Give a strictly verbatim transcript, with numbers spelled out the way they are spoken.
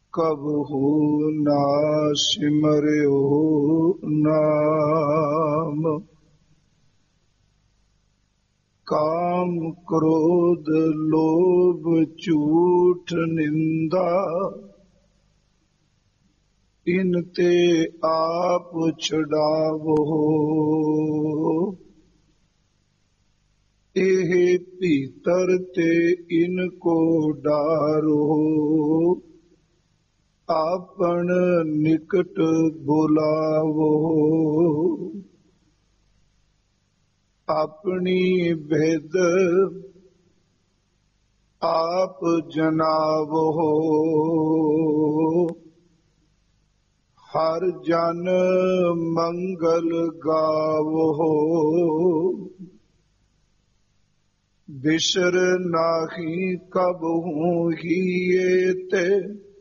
ਕਬਹੂ ਨਾ ਸਿਮਰਿਓ ਨਾਮ। ਕਾਮ ਕ੍ਰੋਧ ਲੋਭ ਝੂਠ ਨਿੰਦਾ, ਇਨ ਤੇ ਆਪ ਛੁਡਾਵੋ। ਇਹ ਭੀਤਰ ਤੇ ਇਨ ਕੋ ਡਾਰੋ, ਆਪਨ ਨਿਕਟ ਬੁਲਾਵੋ। ਆਪਣੀ ਭੇਦ ਆਪ ਜਨਾਵੋ, ਹਰ ਜਨ ਮੰਗਲ ਗਾਵੋ। ਬਿਸਰ ਨਾਹੀ ਕਬਹੂ ਹੀਏ ਤੇ,